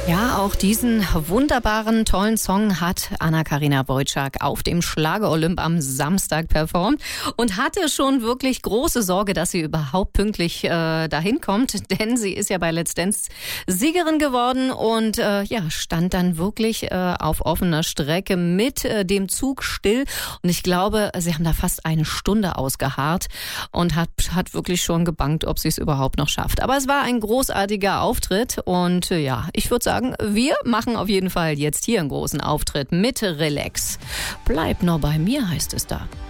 Ja, auch diesen wunderbaren, tollen Song hat Anna-Karina Wojcik auf dem Schlager-Olymp am Samstag performt und hatte schon wirklich große Sorge, dass sie überhaupt pünktlich dahin kommt, denn sie ist ja bei Let's Dance Siegerin geworden und stand dann wirklich auf offener Strecke mit dem Zug still. Und ich glaube, sie haben da fast eine Stunde ausgeharrt und hat wirklich schon gebangt, ob sie es überhaupt noch schafft. Aber es war ein großartiger Auftritt und ich würde sagen, wir machen auf jeden Fall jetzt hier einen großen Auftritt mit Relax. Bleib nur bei mir, heißt es da.